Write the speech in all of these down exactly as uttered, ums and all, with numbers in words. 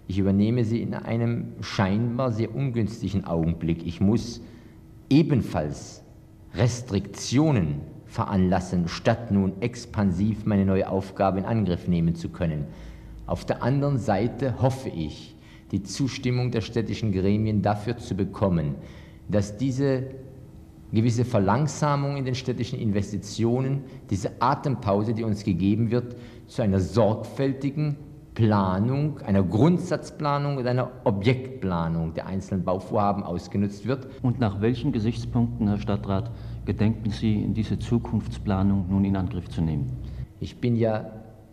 Ich übernehme sie in einem scheinbar sehr ungünstigen Augenblick. Ich muss ebenfalls Restriktionen veranlassen, statt nun expansiv meine neue Aufgabe in Angriff nehmen zu können. Auf der anderen Seite hoffe ich, die Zustimmung der städtischen Gremien dafür zu bekommen, dass diese gewisse Verlangsamung in den städtischen Investitionen, diese Atempause, die uns gegeben wird, zu einer sorgfältigen Planung, einer Grundsatzplanung und einer Objektplanung der einzelnen Bauvorhaben ausgenutzt wird. Und nach welchen Gesichtspunkten, Herr Stadtrat, gedenken Sie, diese Zukunftsplanung nun in Angriff zu nehmen? Ich bin ja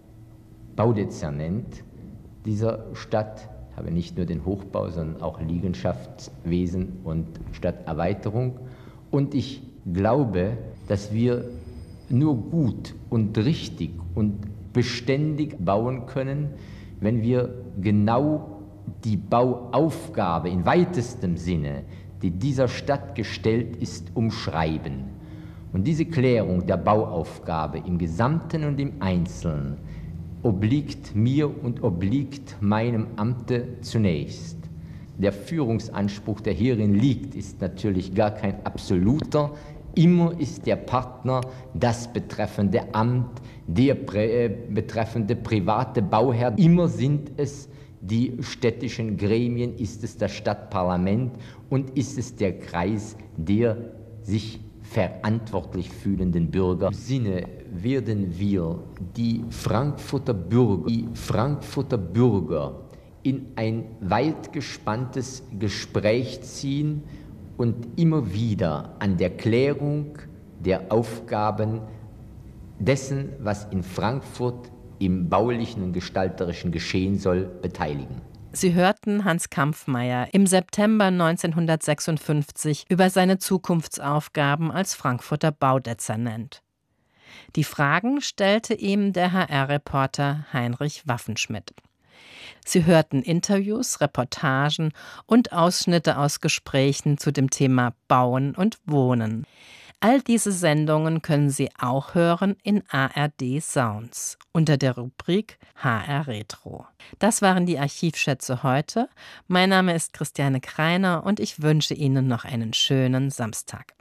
Baudezernent dieser Stadt, habe nicht nur den Hochbau, sondern auch Liegenschaftswesen und Stadterweiterung. Und ich glaube, dass wir nur gut und richtig und beständig bauen können, wenn wir genau die Bauaufgabe in weitestem Sinne, die dieser Stadt gestellt ist, umschreiben. Und diese Klärung der Bauaufgabe im Gesamten und im Einzelnen obliegt mir und obliegt meinem Amte zunächst. Der Führungsanspruch, der hierin liegt, ist natürlich gar kein absoluter. Immer ist der Partner das betreffende Amt, der prä, äh, betreffende private Bauherr. Immer sind es die städtischen Gremien, ist es das Stadtparlament und ist es der Kreis der sich verantwortlich fühlenden Bürger. Im Sinne werden wir die Frankfurter Bürger, die Frankfurter Bürger in ein weit gespanntes Gespräch ziehen und immer wieder an der Klärung der Aufgaben dessen, was in Frankfurt im baulichen und gestalterischen geschehen soll, beteiligen. Sie hörten Hans Kampffmeyer im September neunzehnhundertsechsundfünfzig über seine Zukunftsaufgaben als Frankfurter Baudezernent. Die Fragen stellte ihm der H R-Reporter Heinrich Waffenschmidt. Sie hörten Interviews, Reportagen und Ausschnitte aus Gesprächen zu dem Thema Bauen und Wohnen. All diese Sendungen können Sie auch hören in A R D Sounds unter der Rubrik H R Retro. Das waren die Archivschätze heute. Mein Name ist Christiane Kreiner und ich wünsche Ihnen noch einen schönen Samstag.